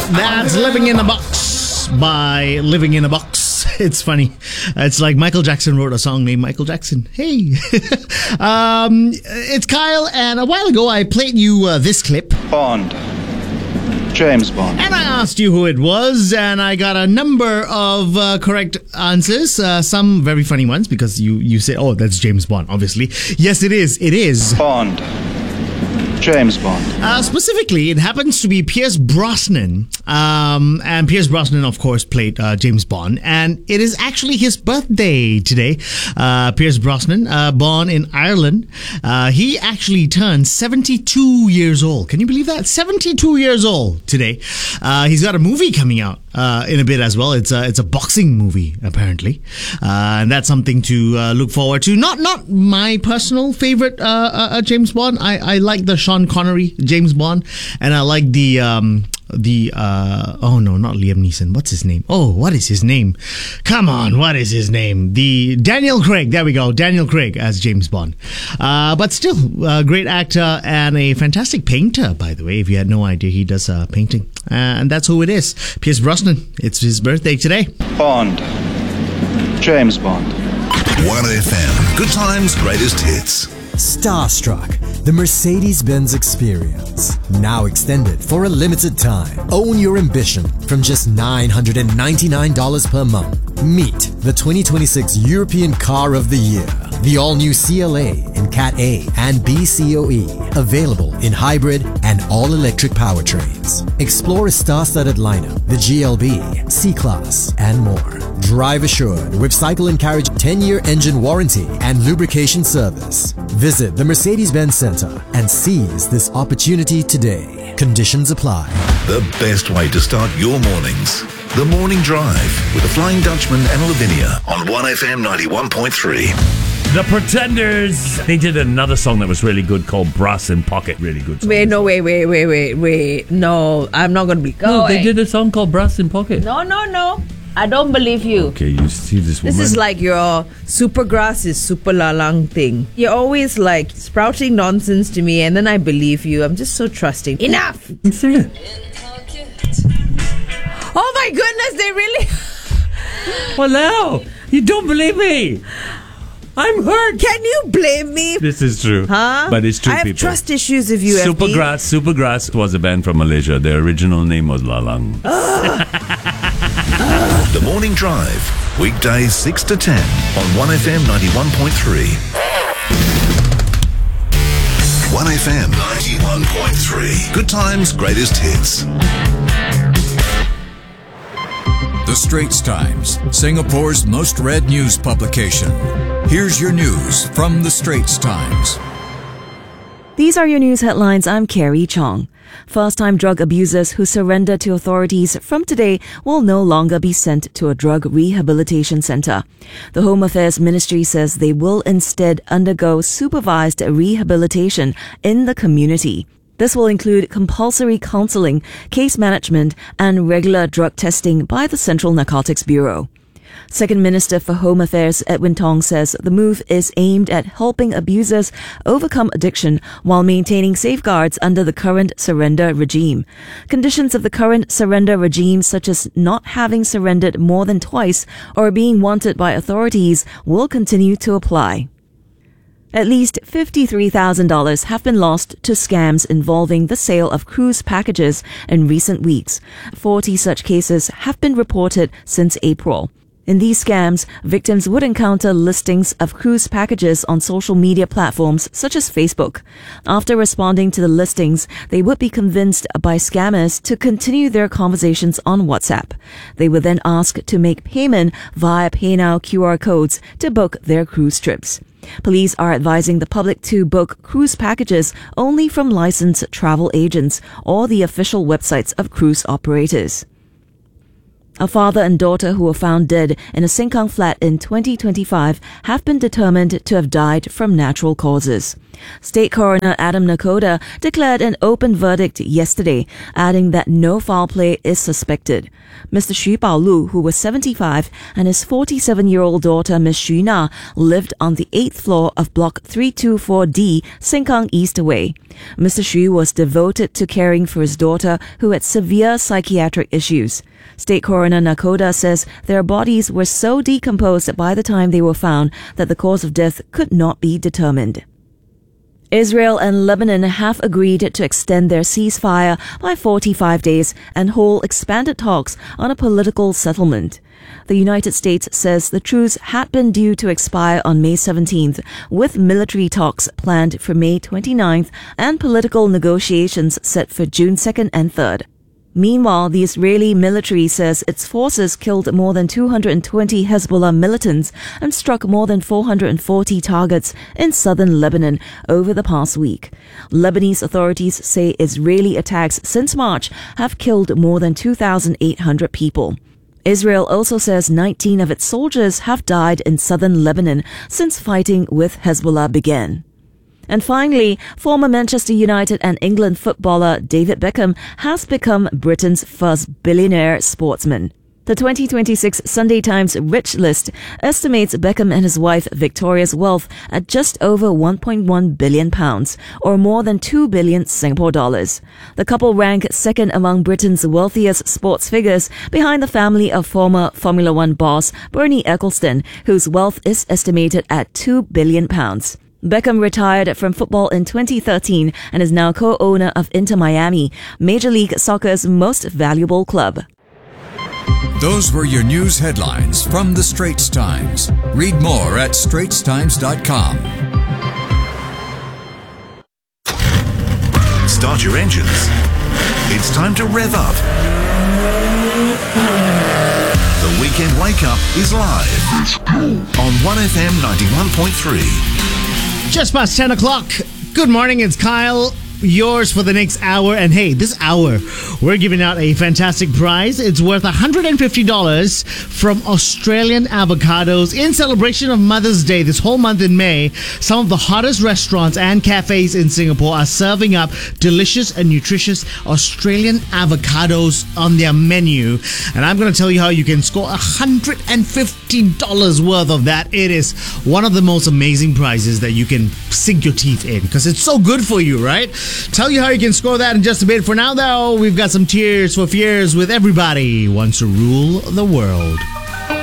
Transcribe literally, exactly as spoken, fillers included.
That's Living in a Box by Living in a Box. It's funny. It's like Michael Jackson wrote a song named Michael Jackson. Hey. um, it's Kyle, and a while ago I played you uh, this clip. Bond. James Bond. And I asked you who it was, and I got a number of uh, correct answers. Uh, some very funny ones, because you, you said, oh, that's James Bond, obviously. Yes, it is. It is. Bond. James Bond. Uh, specifically, it happens to be Pierce Brosnan. Um, and Pierce Brosnan, of course, played uh, James Bond. And it is actually his birthday today. Uh, Pierce Brosnan, uh, born in Ireland. Uh, he actually turned seventy-two years old. Can you believe that? seventy-two years old today. Uh, he's got a movie coming out uh, in a bit as well. It's a, it's a boxing movie, apparently. Uh, and that's something to uh, look forward to. Not not my personal favorite uh, uh, James Bond. I, I like the Sean Connery James Bond, and I like the um the uh oh no not Liam Neeson, what's his name oh what is his name come on what is his name the Daniel Craig, there we go, Daniel Craig as James Bond. Uh but still a great actor and a fantastic painter, by the way, if you had no idea. He does uh, painting, uh, and that's who it is. Pierce Brosnan. It's his birthday today. Bond. James Bond. one F M. Good times, greatest hits. Starstruck, the Mercedes-Benz experience. Now extended for a limited time. Own your ambition from just nine hundred ninety-nine dollars per month. Meet the twenty twenty-six European Car of the Year. The all-new C L A in Cat A and B C O E. Available in hybrid and all-electric powertrains. Explore a star-studded lineup, the G L B, C-Class, and more. Drive assured with Cycle and Carriage ten-year engine warranty and lubrication service. Visit the Mercedes-Benz Center and seize this opportunity today. Conditions apply. The best way to start your mornings. The Morning Drive with the Flying Dutchman and Lavinia on one F M ninety-one point three. The Pretenders. They did another song that was really good called Brass in Pocket. Really good song. Wait, no, wait, wait, wait, wait, wait. No, I'm not going to be... Go No, away. they did a song called Brass in Pocket. No, no, no. I don't believe you. Okay, you see this woman. This is like your super grass is super lalang thing. You're always like sprouting nonsense to me, and then I believe you. I'm just so trusting. Enough! Sing it. Oh my goodness, they really... Well, now, you don't believe me. I'm hurt. Can you blame me? This is true. Huh? But it's true, I have people. trust issues with you, Supergrass. Supergrass was a band from Malaysia. Their original name was Lalang. The Morning Drive. Weekdays six to ten on one F M ninety-one point three. one F M ninety-one point three. Good times, greatest hits. The Straits Times, Singapore's most read news publication. Here's your news from The Straits Times. These are your news headlines. I'm Carrie Chong. First-time drug abusers who surrender to authorities from today will no longer be sent to a drug rehabilitation center. The Home Affairs Ministry says they will instead undergo supervised rehabilitation in the community. This will include compulsory counseling, case management, and regular drug testing by the Central Narcotics Bureau. Second Minister for Home Affairs Edwin Tong says the move is aimed at helping abusers overcome addiction while maintaining safeguards under the current surrender regime. Conditions of the current surrender regime, such as not having surrendered more than twice or being wanted by authorities, will continue to apply. At least fifty-three thousand dollars have been lost to scams involving the sale of cruise packages in recent weeks. forty such cases have been reported since April. In these scams, victims would encounter listings of cruise packages on social media platforms such as Facebook. After responding to the listings, they would be convinced by scammers to continue their conversations on WhatsApp. They would then ask to make payment via PayNow Q R codes to book their cruise trips. Police are advising the public to book cruise packages only from licensed travel agents or the official websites of cruise operators. A father and daughter who were found dead in a Sengkang flat in twenty twenty-five have been determined to have died from natural causes. State Coroner Adam Nakota declared an open verdict yesterday, adding that no foul play is suspected. Mister Xu Baolu, who was seventy-five, and his forty-seven-year-old daughter, Miss Xu Na, lived on the eighth floor of Block three two four D, Sengkang East Way. Mister Xu was devoted to caring for his daughter, who had severe psychiatric issues. State Coroner Nakota says their bodies were so decomposed by the time they were found that the cause of death could not be determined. Israel and Lebanon have agreed to extend their ceasefire by forty-five days and hold expanded talks on a political settlement. The United States says the truce had been due to expire on May seventeenth, with military talks planned for May twenty-ninth and political negotiations set for June second and third. Meanwhile, the Israeli military says its forces killed more than two hundred twenty Hezbollah militants and struck more than four hundred forty targets in southern Lebanon over the past week. Lebanese authorities say Israeli attacks since March have killed more than two thousand eight hundred people. Israel also says nineteen of its soldiers have died in southern Lebanon since fighting with Hezbollah began. And finally, former Manchester United and England footballer David Beckham has become Britain's first billionaire sportsman. The twenty twenty-six Sunday Times Rich List estimates Beckham and his wife Victoria's wealth at just over one point one billion pounds, or more than two billion Singapore dollars. The couple rank second among Britain's wealthiest sports figures, behind the family of former Formula One boss Bernie Ecclestone, whose wealth is estimated at two billion pounds. Beckham retired from football in twenty thirteen and is now co-owner of Inter Miami, Major League Soccer's most valuable club. Those were your news headlines from the Straits Times. Read more at straits times dot com. Start your engines. It's time to rev up. The Weekend Wake Up is live on one F M ninety-one point three. Just past ten o'clock. Good morning, it's Kyle. Yours for the next hour. And hey, this hour, we're giving out a fantastic prize. It's worth one hundred fifty dollars from Australian Avocados in celebration of Mother's Day. This whole month in May, some of the hottest restaurants and cafes in Singapore are serving up delicious and nutritious Australian avocados on their menu. And I'm going to tell you how you can score one hundred fifty dollars worth of that. It is one of the most amazing prizes that you can sink your teeth in because it's so good for you, right? Tell you how you can score that in just a bit. For now, though, we've got some Tears for Fears with Everybody Wants to Rule the World.